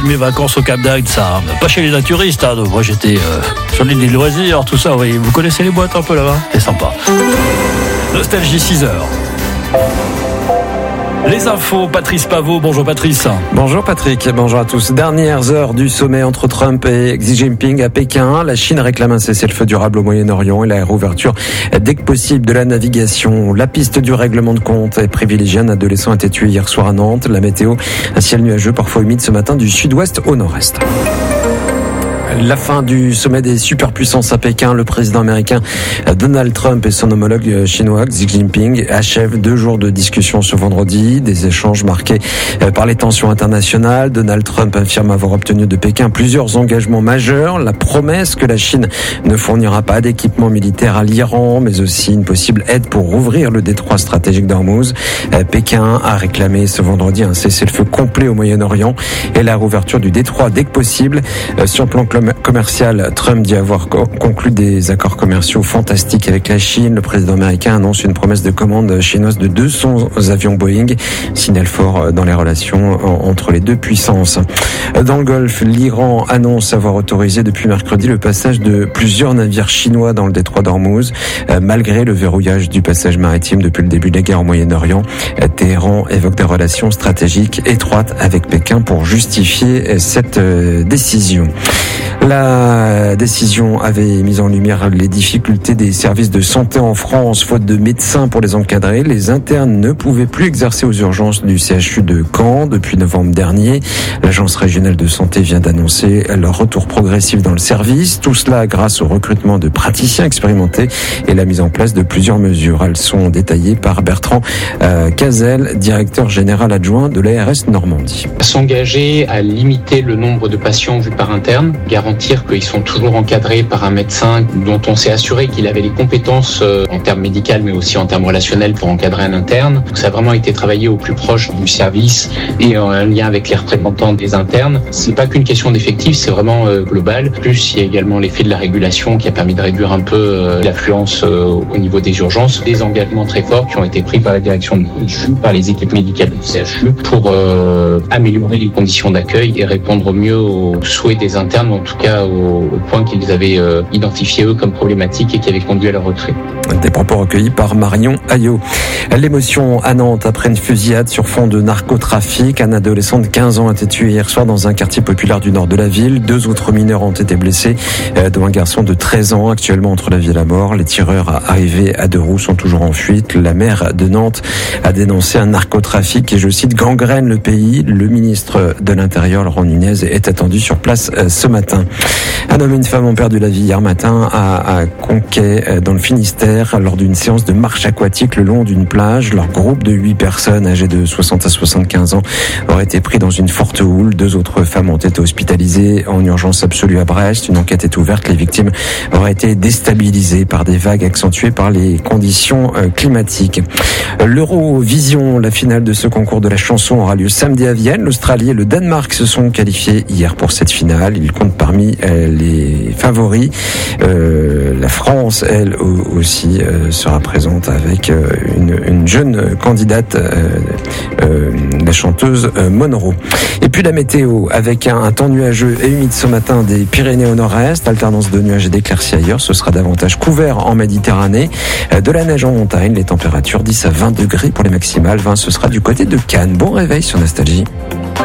Mes vacances au Cap d'Agde, ça, pas chez les naturistes. Moi, j'étais sur l'île des loisirs, tout ça. Oui. Vous connaissez les boîtes un peu là-bas ? C'est sympa. Nostalgie 6h. Les infos, Patrice Paveau. Bonjour Patrice. Bonjour Patrick, bonjour à tous. Dernières heures du sommet entre Trump et Xi Jinping à Pékin. La Chine réclame un cessez-le-feu durable au Moyen-Orient et la réouverture dès que possible de la navigation. La piste du règlement de compte est privilégiée. Un adolescent a été tué hier soir à Nantes. La météo, un ciel nuageux, parfois humide ce matin du sud-ouest au nord-est. La fin du sommet des superpuissances à Pékin. Le président américain Donald Trump et son homologue chinois Xi Jinping achèvent 2 jours de discussion ce vendredi. Des échanges marqués par les tensions internationales. Donald Trump affirme avoir obtenu de Pékin plusieurs engagements majeurs. La promesse que la Chine ne fournira pas d'équipement militaire à l'Iran, mais aussi une possible aide pour rouvrir le détroit stratégique d'Ormuz. Pékin a réclamé ce vendredi un cessez-le-feu complet au Moyen-Orient et la réouverture du détroit dès que possible. Sur le plan commercial, Trump dit avoir conclu des accords commerciaux fantastiques avec la Chine. Le président américain annonce une promesse de commande chinoise de 200 avions Boeing, signal fort dans les relations entre les deux puissances. Dans le Golfe, l'Iran annonce avoir autorisé depuis mercredi le passage de plusieurs navires chinois dans le détroit d'Ormuz, malgré le verrouillage du passage maritime depuis le début de la guerre au Moyen-Orient. Téhéran évoque des relations stratégiques étroites avec Pékin pour justifier cette décision. La décision avait mis en lumière les difficultés des services de santé en France, faute de médecins pour les encadrer. Les internes ne pouvaient plus exercer aux urgences du CHU de Caen depuis novembre dernier. L'agence régionale de santé vient d'annoncer leur retour progressif dans le service. Tout cela grâce au recrutement de praticiens expérimentés et la mise en place de plusieurs mesures. Elles sont détaillées par Bertrand Cazel, directeur général adjoint de l'ARS Normandie. S'engager à limiter le nombre de patients vus par interne, garantir qu'ils sont toujours encadrés par un médecin dont on s'est assuré qu'il avait les compétences en termes médicaux mais aussi en termes relationnels pour encadrer un interne. Donc ça a vraiment été travaillé au plus proche du service et en lien avec les représentants des internes. C'est pas qu'une question d'effectifs, c'est vraiment global. Plus il y a également l'effet de la régulation qui a permis de réduire un peu l'affluence au niveau des urgences. Des engagements très forts qui ont été pris par la direction du CHU, par les équipes médicales du CHU pour améliorer les conditions d'accueil et répondre au mieux aux souhaits des internes, en tout cas au point qu'ils avaient identifié eux comme problématiques et qui avaient conduit à leur retrait. Des propos recueillis par Marion Ayot. L'émotion à Nantes après une fusillade sur fond de narcotrafic. Un adolescent de 15 ans a été tué hier soir dans un quartier populaire du nord de la ville. 2 autres mineurs ont été blessés, dont un garçon de 13 ans actuellement entre la vie et la mort. Les tireurs arrivés à 2 roues sont toujours en fuite. La maire de Nantes a dénoncé un narcotrafic qui, je cite, gangrène le pays. Le ministre de l'Intérieur, Laurent Nunez, est attendu sur place ce matin. Un homme et une femme ont perdu la vie hier matin à Conquet, dans le Finistère, lors d'une séance de marche aquatique le long d'une plage. Leur groupe de 8 personnes âgées de 60 à 75 ans aurait été pris dans une forte houle. 2 autres femmes ont été hospitalisées en urgence absolue à Brest. Une enquête est ouverte. Les victimes auraient été déstabilisées par des vagues accentuées par les conditions climatiques. L'Eurovision, la finale de ce concours de la chanson, aura lieu samedi à Vienne. L'Australie et le Danemark se sont qualifiés hier pour cette finale. Ils comptent parmi les favoris. La France, elle aussi, sera présente avec une jeune candidate, la chanteuse Monroe. Et puis la météo, avec un temps nuageux et humide ce matin des Pyrénées au nord-est, alternance de nuages et d'éclaircies ailleurs. Ce sera davantage couvert en Méditerranée. De la neige en montagne, les températures 10 à 20 degrés pour les maximales. 20, ce sera du côté de Cannes. Bon réveil sur Nostalgie.